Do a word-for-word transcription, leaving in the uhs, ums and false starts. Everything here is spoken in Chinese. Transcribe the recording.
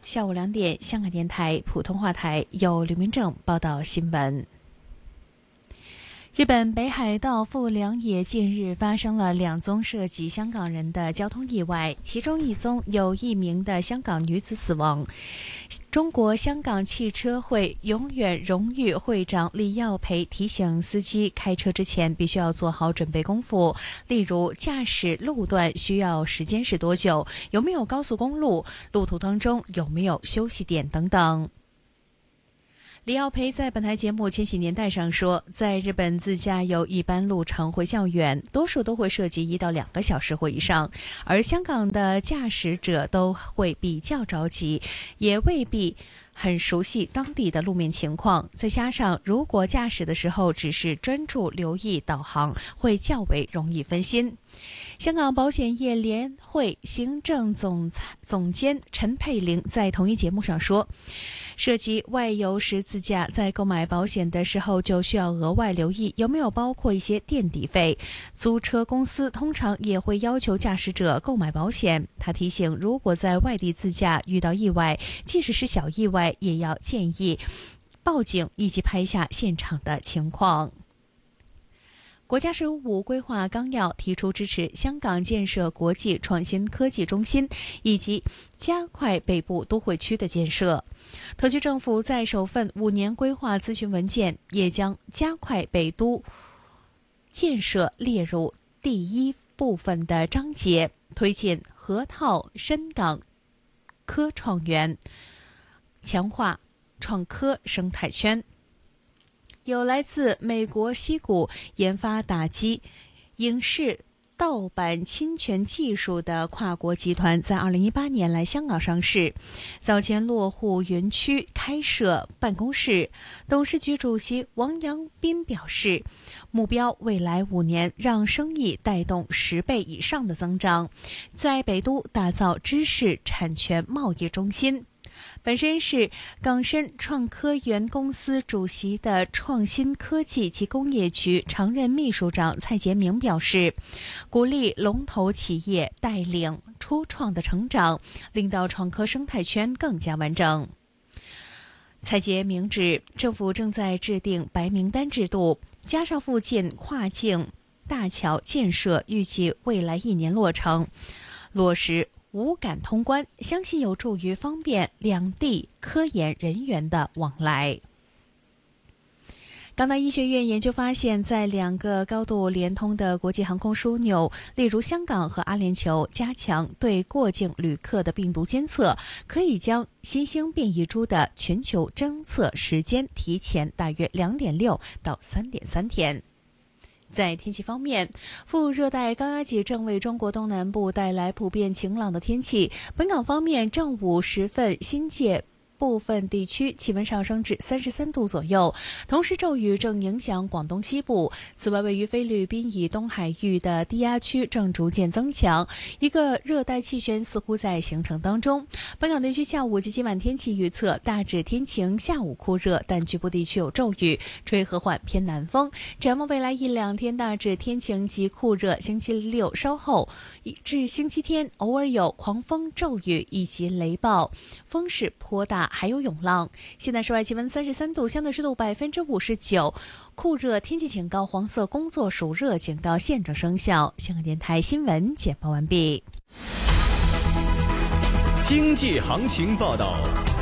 下午两点，香港电台普通话台由刘明正报道新闻。日本北海道富良野近日发生了两宗涉及香港人的交通意外，其中一宗有一名的香港女子死亡。中国香港汽车会永远荣誉会长李耀培提醒司机开车之前必须要做好准备功夫，例如驾驶路段需要时间是多久，有没有高速公路，路途当中有没有休息点等等。李耀培在本台节目《千禧年代》上说，在日本自驾游一般路程会较远，多数都会涉及一到两个小时或以上，而香港的驾驶者都会比较着急，也未必很熟悉当地的路面情况，再加上如果驾驶的时候只是专注留意导航，会较为容易分心。香港保险业联会行政总裁总监陈佩玲在同一节目上说，涉及外游时自驾，在购买保险的时候就需要额外留意有没有包括一些垫底费。租车公司通常也会要求驾驶者购买保险。他提醒，如果在外地自驾遇到意外，即使是小意外，也要建议报警以及拍下现场的情况。国家“十五”规划纲要提出支持香港建设国际创新科技中心，以及加快北部都会区的建设。特区政府在首份五年规划咨询文件也将加快北都建设列入第一部分的章节，推进河套深港科创园，强化创科生态圈。有来自美国矽谷研发打击影视盗版侵权技术的跨国集团在二零一八年来香港上市，早前落户园区开设办公室。董事局主席王阳斌表示，目标未来五年让生意带动十倍以上的增长，在北都打造知识产权贸易中心。本身是港深创科园公司主席的创新科技及工业局常任秘书长蔡杰明表示，鼓励龙头企业带领初创的成长，令到创科生态圈更加完整。蔡杰明指，政府正在制定白名单制度，嘉绍附近跨境大桥建设预计未来一年落成，落实无感通关，相信有助于方便两地科研人员的往来。港大医学院研究发现，在两个高度联通的国际航空枢纽，例如香港和阿联酋，加强对过境旅客的病毒监测，可以将新兴变异株的全球侦测时间提前大约 两点六 到 三点三 天。在天气方面，副热带高压脊正为中国东南部带来普遍晴朗的天气。本港方面，正午时分，新界部分地区气温上升至三十三度左右，同时骤雨正影响广东西部。此外，位于菲律宾以东海域的低压区正逐渐增强，一个热带气旋似乎在形成当中。本港地区下午及今晚天气预测，大致天晴，下午酷热，但局部地区有骤雨，吹和缓偏南风。展望未来一两天，大致天晴及酷热，星期六稍后至星期天偶尔有狂风骤雨以及雷暴，风势颇大，还有涌浪。现在室外气温三十三度，相对湿度百分之五十九，酷热天气警告黄色工作暑热警告现正生效。香港电台新闻简报完毕。 经济行情报道。